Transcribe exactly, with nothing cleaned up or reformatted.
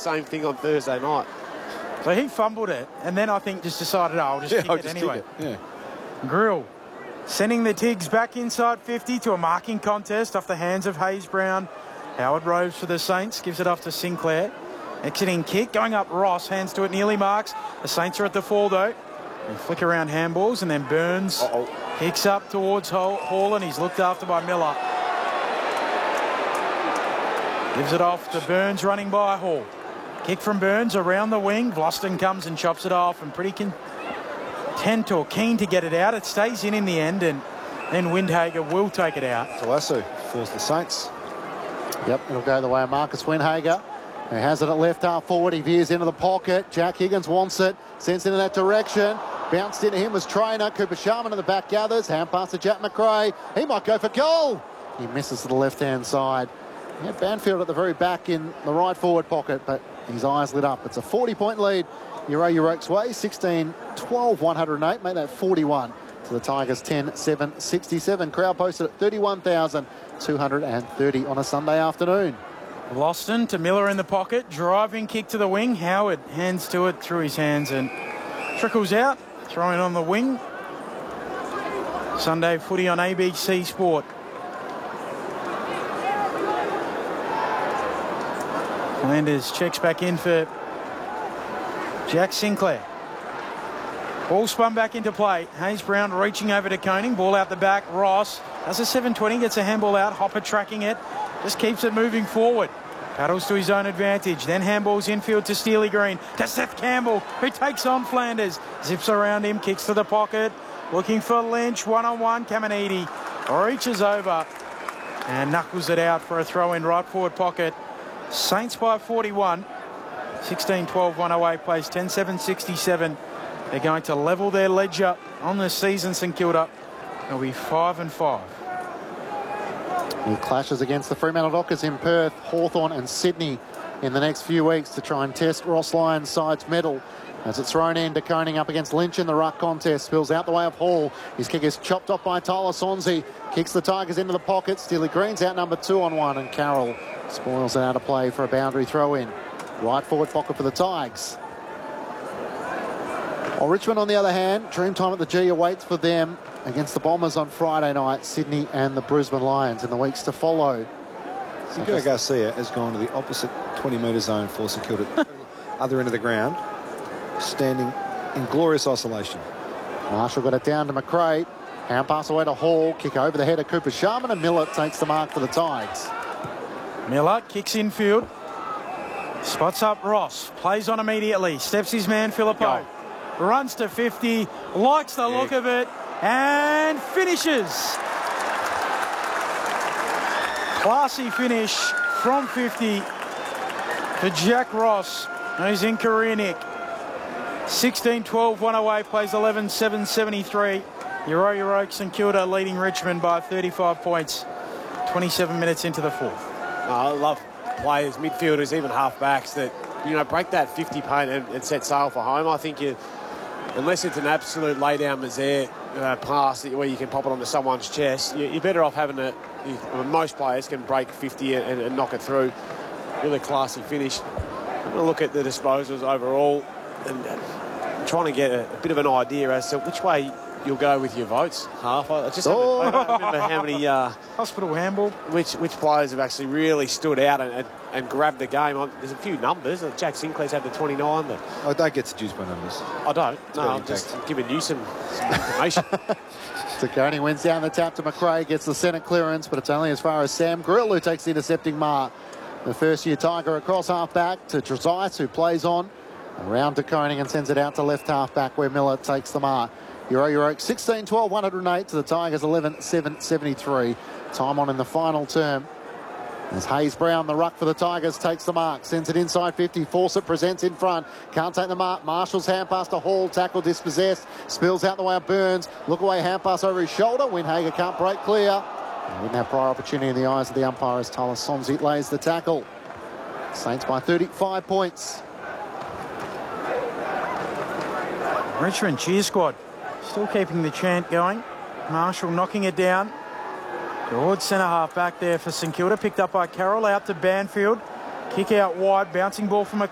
same thing on Thursday night. So he fumbled it, and then I think just decided, oh, I'll just Yeah, kick I'll it just anyway. kick it. Yeah. Grill sending the Tigs back inside fifty to a marking contest off the hands of Hayes Brown. Howard Rose for the Saints, gives it off to Sinclair. Exiting kick, going up Ross, hands to it, nearly marks. The Saints are at the full though. They flick around handballs, and then Burns Uh-oh. kicks up towards Hall, Hall, and he's looked after by Miller. Gives it off to Burns, running by Hall. Kick from Burns around the wing. Vlosten comes and chops it off, and pretty content or keen to get it out. It stays in in the end, and then Windhager will take it out. Talasu force the Saints. Yep, it'll go the way of Marcus Windhager. He has it at left half forward. He veers into the pocket. Jack Higgins wants it. Sends it in that direction. Bounced into him was Trainer. Cooper Sharman in the back gathers. Hand pass to Jack McRae. He might go for goal. He misses to the left-hand side. He had Banfield at the very back in the right forward pocket, but his eyes lit up. It's a forty-point lead. Euro Euroke's way. sixteen twelve one oh eight. Make that forty-one to the Tigers. ten seven sixty-seven. Crowd posted at thirty-one thousand two hundred thirty on a Sunday afternoon. Loston to Miller in the pocket. Driving kick to the wing. Howard hands to it through his hands and trickles out. Throwing on the wing. Sunday footy on A B C Sport. Landers checks back in for Jack Sinclair. Ball spun back into play. Hayes Brown reaching over to Koning. Ball out the back. Ross does a seven twenty. Gets a handball out. Hopper tracking it. Just keeps it moving forward. Paddles to his own advantage. Then handballs infield to Steely Green. To Seth Campbell, who takes on Flanders. Zips around him. Kicks to the pocket. Looking for Lynch. One-on-one. Caminiti reaches over and knuckles it out for a throw in right forward pocket. Saints by forty-one. sixteen twelve one oh eight plays ten seven sixty-seven. They're going to level their ledger on the season, St Kilda. They'll be five and five. He clashes against the Fremantle Dockers in Perth, Hawthorn and Sydney in the next few weeks to try and test Ross Lyon's side's medal. As it's thrown in to Koning up against Lynch in the ruck contest. Spills out the way of Hall. His kick is chopped off by Tyler Sonzi. Kicks the Tigers into the pocket. Steely Green's out number two on one. And Carroll spoils it out of play for a boundary throw in. Right forward pocket for the Tigers. Well, Richmond, on the other hand, Dreamtime at the G awaits for them against the Bombers on Friday night. Sydney and the Brisbane Lions in the weeks to follow. Sinclair Garcia has gone to the opposite twenty metre zone for St Kilda. Other end of the ground. Standing in glorious isolation. Marshall got it down to McRae. Hand pass away to Hall. Kick over the head of Cooper Sharman, and Miller takes the mark for the Tigers. Miller kicks infield. Spots up Ross. Plays on immediately. Steps his man Filippo. Runs to fifty. Likes the look of it. And finishes. Classy finish from fifty for Jack Ross. And he's in career nick. sixteen twelve one oh eight plays eleven seven seventy-three. Euro Euroke St Kilda leading Richmond by thirty-five points. twenty-seven minutes into the fourth. Oh, I love players, midfielders, even half-backs that, you know, break that fifty paint and, and set sail for home. I think you, unless it's an absolute lay-down misère uh, pass that, where you can pop it onto someone's chest, you, you're better off having it. You, well, most players can break fifty and, and knock it through. Really classy finish. I'm going to look at the disposals overall and uh, trying to get a, a bit of an idea as to which way you'll go with your votes. Half. I just Oh. haven't, I don't remember how many uh, Hospital handball. which which players have actually really stood out and, and, and grabbed the game. There's a few numbers. Jack Sinclair's had the twenty-nine, but I don't get seduced by numbers. I don't. No, very I'm just impactful. giving you some, some information. Taccone wins down the tap to McRae, gets the centre clearance, but it's only as far as Sam Grill who takes the intercepting mark. The first-year Tiger across half-back to Trezise, who plays on. Around to Koning and sends it out to left half-back where Miller takes the mark. Euro Euroke sixteen twelve one oh eight to the Tigers eleven seven seventy-three. Time on in the final term. As Hayes Brown, the ruck for the Tigers, takes the mark. Sends it inside fifty. Fawcett presents in front. Can't take the mark. Marshall's hand pass to Hall. Tackle dispossessed. Spills out the way of Burns. Look away, hand pass over his shoulder. Windhager can't break clear. And wouldn't have prior opportunity in the eyes of the umpire as Tyler Somsey lays the tackle. Saints by thirty-five points. Richmond cheer squad still keeping the chant going. Marshall knocking it down. Towards centre half back there for St Kilda. Picked up by Carroll out to Banfield. Kick out wide. Bouncing ball from a